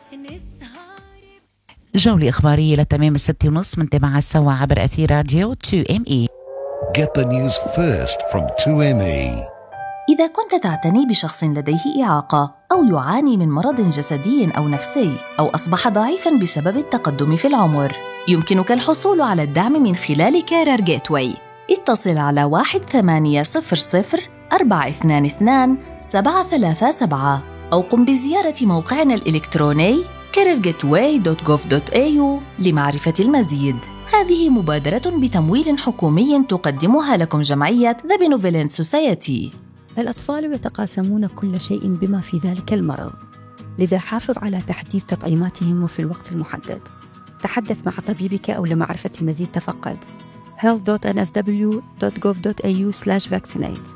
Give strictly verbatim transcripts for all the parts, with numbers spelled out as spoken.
جولة إخبارية لتمام الستة ونص منتابعة سوا عبر أثير راديو تو إم إي. Get the news first from تو إم إي. إذا كنت تعتني بشخص لديه إعاقة أو يعاني من مرض جسدي أو نفسي أو أصبح ضعيفاً بسبب التقدم في العمر، يمكنك الحصول على الدعم من خلال كارير جيت واي. اتصل على واحد ثمانية صفر صفر أربعة اثنان اثنان سبعة ثلاثة سبعة أو قم بزيارة موقعنا الإلكتروني كارير جيت واي دوت جوف دوت إيه يو لمعرفة المزيد. هذه مبادرة بتمويل حكومي تقدمها لكم جمعية The Benevolent Society. الأطفال يتقاسمون كل شيء بما في ذلك المرض، لذا حافظ على تحديث تطعيماتهم وفي الوقت المحدد. تحدث مع طبيبك أو لمعرفة المزيد تفقد health دوت إن إس دبليو دوت جوف دوت إيه يو سلاش vaccinate.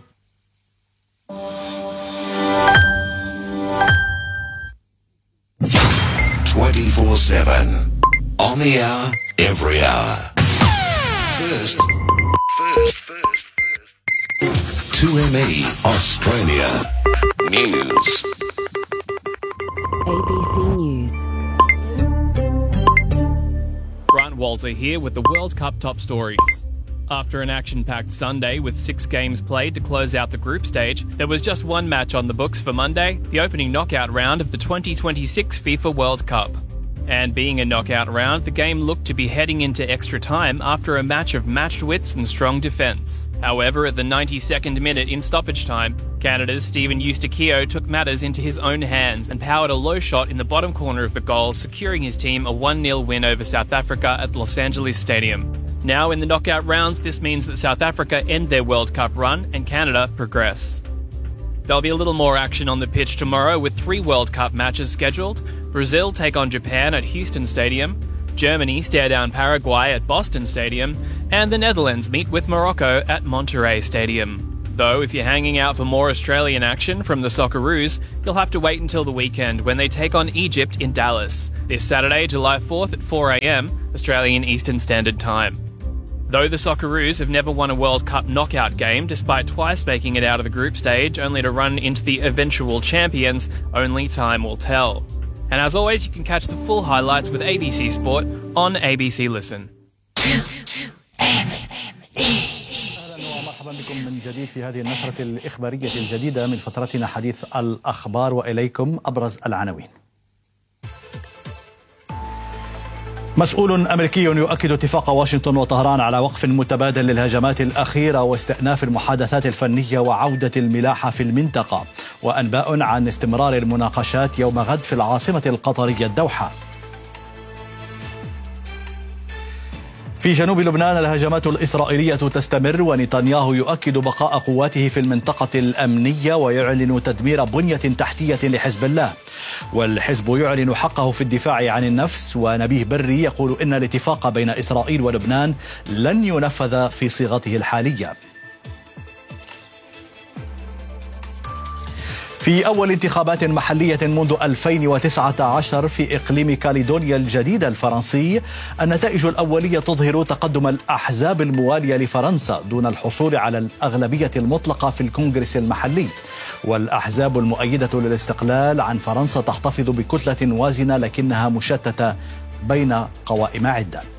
twenty-four seven on the hour, every hour. First, first, first, first. two M E Australia News. A B C News. Grant Walter here with the World Cup top stories. After an action-packed Sunday with six games played to close out the group stage, there was just one match on the books for Monday, the opening knockout round of the twenty twenty-six FIFA World Cup. And being a knockout round, the game looked to be heading into extra time after a match of matched wits and strong defence. However, at the ninety-second minute in stoppage time, Canada's Stephen Eustaquio took matters into his own hands and powered a low shot in the bottom corner of the goal, securing his team a one nil win over South Africa at Los Angeles Stadium. Now in the knockout rounds, this means that South Africa end their World Cup run and Canada progress. There'll be a little more action on the pitch tomorrow with three World Cup matches scheduled. Brazil take on Japan at Houston Stadium, Germany stare down Paraguay at Boston Stadium, and the Netherlands meet with Morocco at Monterrey Stadium. Though if you're hanging out for more Australian action from the Socceroos, you'll have to wait until the weekend when they take on Egypt in Dallas, this Saturday, July fourth at four a.m. Australian Eastern Standard Time. Though the Socceroos have never won a World Cup knockout game, despite twice making it out of the group stage only to run into the eventual champions, only time will tell. And as always, you can catch the full highlights with A B C Sport on A B C Listen. مرحبا بكم من جديد في هذه النشرة الإخبارية الجديدة من فترتنا حديث الأخبار، وإليكم أبرز العناوين. مسؤول أمريكي يؤكد اتفاق واشنطن وطهران على وقف متبادل للهجمات الأخيرة واستئناف المحادثات الفنية وعودة الملاحة في المنطقة، وأنباء عن استمرار المناقشات يوم غد في العاصمة القطرية الدوحة. في جنوب لبنان الهجمات الإسرائيلية تستمر، ونتنياهو يؤكد بقاء قواته في المنطقة الأمنية ويعلن تدمير بنية تحتية لحزب الله، والحزب يعلن حقه في الدفاع عن النفس. ونبيه بري يقول إن الاتفاق بين إسرائيل ولبنان لن ينفذ في صيغته الحالية. في أول انتخابات محلية منذ ألفين وتسعة عشر في إقليم كاليدونيا الجديدة الفرنسي، النتائج الأولية تظهر تقدم الأحزاب الموالية لفرنسا دون الحصول على الأغلبية المطلقة في الكونغرس المحلي، والأحزاب المؤيدة للاستقلال عن فرنسا تحتفظ بكتلة وازنة لكنها مشتتة بين قوائم عدة.